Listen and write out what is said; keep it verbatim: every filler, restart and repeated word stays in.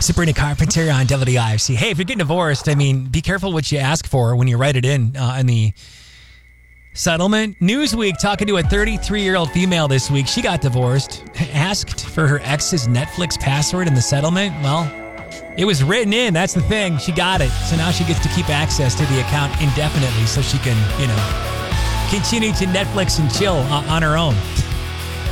Sabrina Carpenter on W I F C. Hey, if you're getting divorced, I mean, be careful what you ask for when you write it in uh, in the settlement. Newsweek talking to a thirty-three-year-old female this week. She got divorced, asked for her ex's Netflix password in the settlement. Well, it was written in. That's the thing. She got it. So now she gets to keep access to the account indefinitely so she can, you know, continue to Netflix and chill uh, on her own.